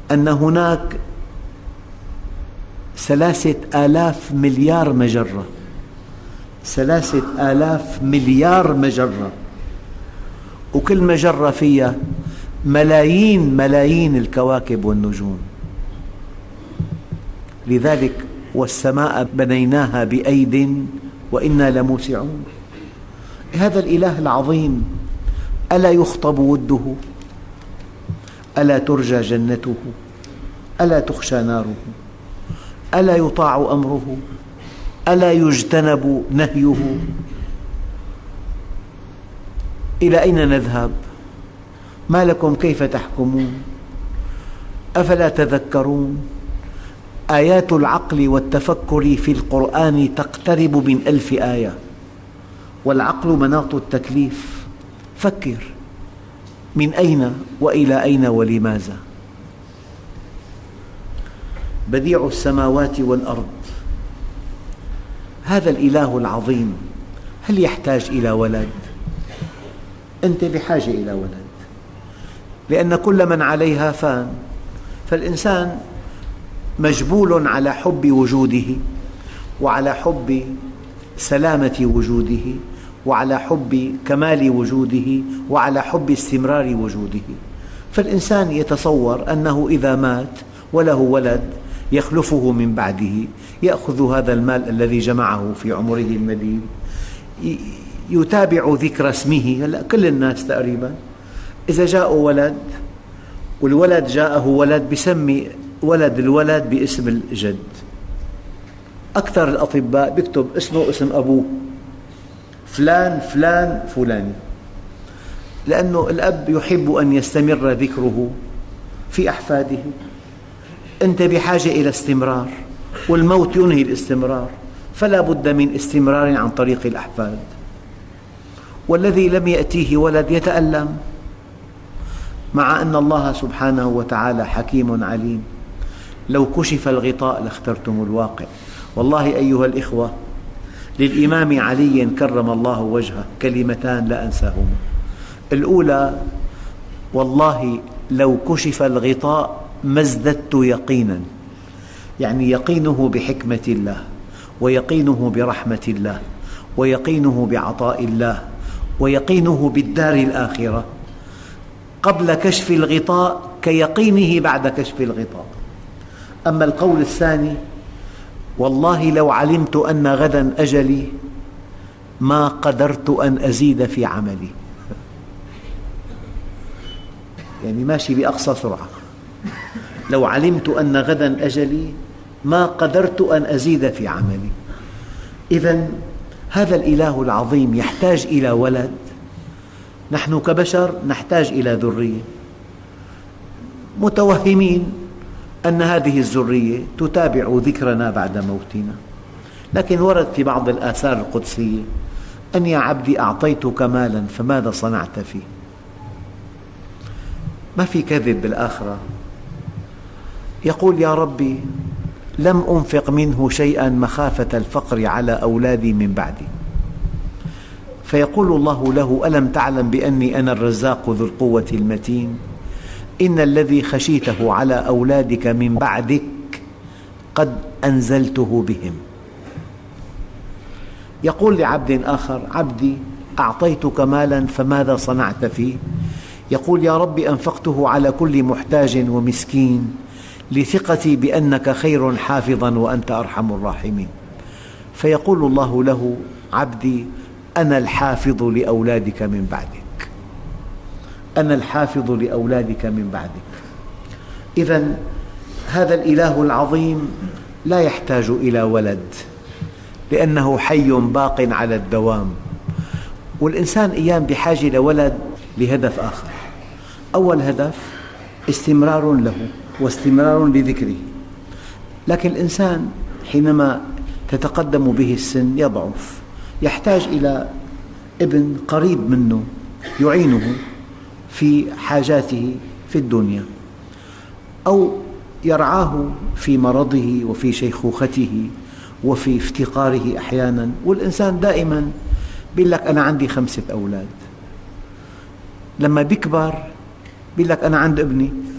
أن هناك 3,000 مليار مجرة، 3,000 مليار مجرة، وكل مجرة فيها ملايين الكواكب والنجوم. لذلك والسماء بنيناها بأيد وإنا لموسعون. هذا الإله العظيم ألا يخطب وده؟ ألا ترجى جنته؟ ألا تخشى ناره؟ ألا يطاع أمره؟ ألا يجتنب نهيه؟ إلى أين نذهب؟ ما لكم كيف تحكمون؟ أفلا تذكرون؟ آيات العقل والتفكر في القرآن تقترب من 1000 آية، والعقل مناط التكليف. فكر، من أين وإلى أين ولماذا؟ بديع السماوات والأرض، هذا الإله العظيم هل يحتاج إلى ولد؟ أنت بحاجة إلى ولد، لأن كل من عليها فان، فالإنسان مجبول على حب وجوده، وعلى حب سلامة وجوده، وعلى حب كمال وجوده، وعلى حب استمرار وجوده. فالإنسان يتصور أنه إذا مات وله ولد يخلفه من بعده، يأخذ هذا المال الذي جمعه في عمره المديد، يتابع ذكر اسمه. هلأ كل الناس تقريبا إذا جاء ولد والولد جاءه ولد بيسمي ولد الولد باسم الجد. أكثر الأطباء بيكتب اسمه اسم أبوه، فلان فلان فلاني، لأنه الأب يحب أن يستمر ذكره في أحفاده. أنت بحاجة إلى استمرار، والموت ينهي الاستمرار، فلا بد من استمرار عن طريق الأحفاد. والذي لم يأتيه ولد يتألم، مع أن الله سبحانه وتعالى حكيم عليم. لو كشف الغطاء لاخترتم الواقع. والله أيها الإخوة، للإمام علي كرم الله وجهه كلمتان لا أنساهما. الأولى: والله لو كشف الغطاء ما ازددت يقينا، يعني يقينه بحكمة الله، ويقينه برحمة الله، ويقينه بعطاء الله، ويقينه بالدار الآخرة قبل كشف الغطاء كيقينه بعد كشف الغطاء. أما القول الثاني: والله لو علمت أن غدا أجلي ما قدرت أن أزيد في عملي. يعني ماشي بأقصى سرعة، لو علمت أن غدا أجلي ما قدرت أن أزيد في عملي. إذن هذا الإله العظيم يحتاج إلى ولد. نحن كبشر نحتاج إلى ذرية، متوهمين أن هذه الذرية تتابع ذكرنا بعد موتنا. لكن ورد في بعض الآثار القدسية: أن يا عبدي أعطيتك مالا فماذا صنعت فيه؟ ما في كذب بالآخرة. يقول: يا ربي لم أنفق منه شيئا مخافة الفقر على أولادي من بعدي. فيقول الله له: ألم تعلم بأني أنا الرزاق ذو القوة المتين؟ إن الذي خشيته على أولادك من بعدك قد أنزلته بهم. يقول لعبد آخر: عبدي أعطيتك مالا فماذا صنعت فيه؟ يقول: يا رب أنفقته على كل محتاج ومسكين لثقتي بأنك خير حافظا وأنت أرحم الراحمين. فيقول الله له: عبدي أنا الحافظ لأولادك من بعدك، أنا الحافظ لأولادك من بعدك. إذن هذا الإله العظيم لا يحتاج إلى ولد، لأنه حي باق على الدوام. والإنسان أيام بحاجة لولد لهدف آخر. أول هدف استمرار له واستمرار لذكره. لكن الإنسان حينما تتقدم به السن يضعف، يحتاج إلى ابن قريب منه يعينه في حاجاته في الدنيا، أو يرعاه في مرضه وفي شيخوخته وفي افتقاره أحيانا. والإنسان دائما يقول لك أنا عندي 5 أولاد، لما بيكبر يقول لك أنا عند ابني